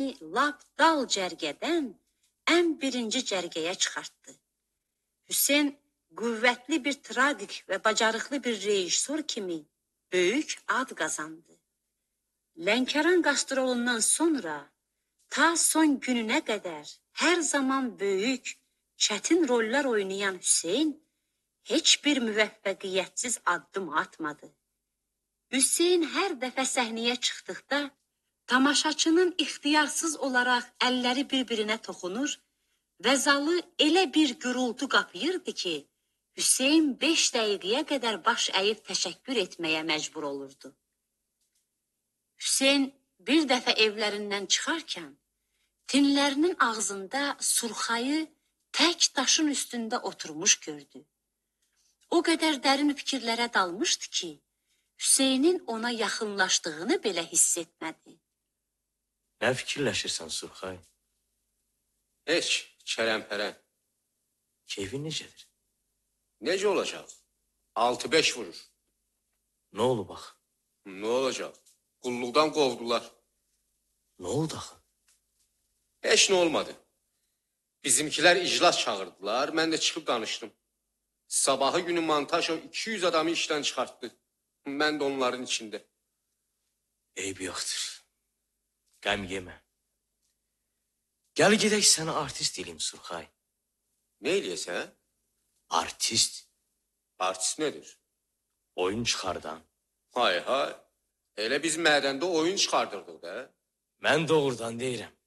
lap dal cərgədən ən birinci cərgəyə çıxartdı. Hüseyn qüvvətli bir tragik və bacarıqlı bir rejissor kimi böyük ad qazandı. Lənkəran qastrolundan sonra ta son gününə qədər hər zaman böyük, çətin rollar oynayan Hüseyn heç bir müvəffəqiyyətsiz addım atmadı. Hüseyn hər dəfə səhnəyə çıxdıqda tamaşaçının ixtiyarsız olaraq əlləri bir-birinə toxunur və zalı elə bir gürultu qapıyırdı ki, Hüseyn 5 dəqiqəyə qədər baş əyib təşəkkür etməyə məcbur olurdu. Hüseyn bir dəfə evlərindən çıxarkən, tinlərinin ağzında Surxayı tək daşın üstündə oturmuş gördü. O qədər dərin fikirlərə dalmışdı ki, Hüseynin ona yaxınlaşdığını belə hiss etmədi. Nə fikirləşirsən Surxay? Heç, çərəmpərən. Keyfin necədir? Necə olacaq? 6-5 vurur. Nə olub axı? Nə olacaq? Qulluqdan qovdular. Nə oldu axı? Heç nə olmadı. Bizimkilər iclas çağırdılar, mən də çıxıb danışdım. Sabahı günü montaj o 200 adamı işdən çıxartdı. Mən də onların içində. Eyb yoxdur. Qəm yemə. Gəl gedək sənə artist eləyim Surxay. Nə eləyəsən? Artist. Artist nədir? Oyun çıxardan. Hay hay. Elə biz mədəndə oyun çıxardırdıq da. Mən doğrudan deyirəm.